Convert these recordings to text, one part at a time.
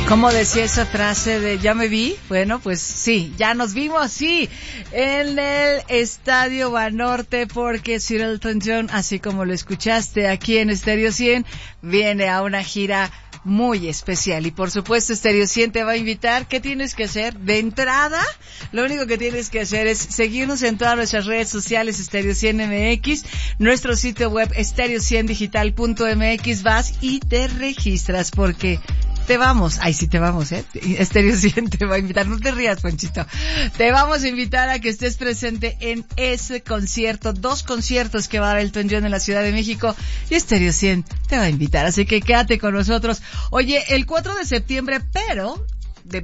¿Cómo decía esa frase de ya me vi? Bueno, pues sí, ya nos vimos, sí, en el Estadio Banorte, porque Sir Elton John, así como lo escuchaste aquí en Stereo 100, viene a una gira muy especial. Y por supuesto, Stereo 100 te va a invitar. ¿Qué tienes que hacer? De entrada, lo único que tienes que hacer es seguirnos en todas nuestras redes sociales, Stereo 100 MX, nuestro sitio web, stereo100digital.mx, vas y te registras, porque te vamos, sí te vamos, Stereo 100 te va a invitar, no te rías, Ponchito, te vamos a invitar a que estés presente en ese concierto, 2 conciertos que va a dar Elton John en la Ciudad de México, y Stereo 100 te va a invitar, así que quédate con nosotros. Oye, el 4 de septiembre, de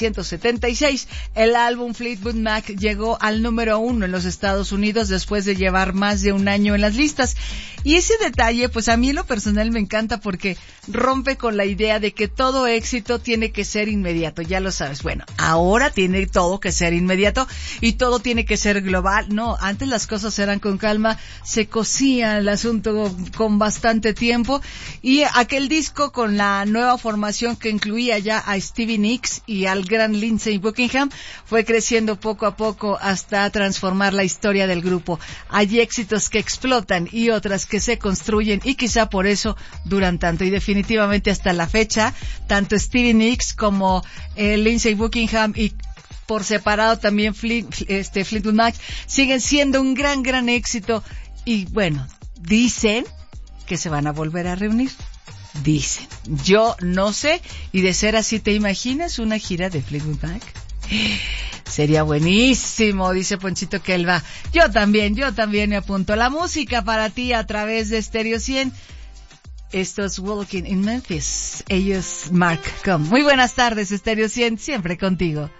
1976, el álbum Fleetwood Mac llegó al número 1 en los Estados Unidos después de llevar más de un año en las listas. Y ese detalle, pues a mí en lo personal me encanta, porque rompe con la idea de que todo éxito tiene que ser inmediato, ya lo sabes. Bueno, ahora tiene todo que ser inmediato y todo tiene que ser global. No, antes las cosas eran con calma, se cosía el asunto con bastante tiempo, y aquel disco con la nueva formación que incluía ya a Stevie Nicks y al gran Lindsey Buckingham fue creciendo poco a poco hasta transformar la historia del grupo. Hay éxitos que explotan y otras que se construyen, y quizá por eso duran tanto. Y definitivamente hasta la fecha, tanto Stevie Nicks como Lindsey Buckingham, y por separado también Fleetwood Mac, siguen siendo un gran éxito. Y bueno, dicen que se van a volver a reunir. Dicen, yo no sé, y de ser así, ¿te imaginas una gira de Fleetwood Mac? Sería buenísimo, dice Ponchito que él va. Yo también me apunto. La música para ti a través de Stereo 100. Esto es Walking in Memphis. Ellos Mark Com. Muy buenas tardes, Stereo 100, siempre contigo.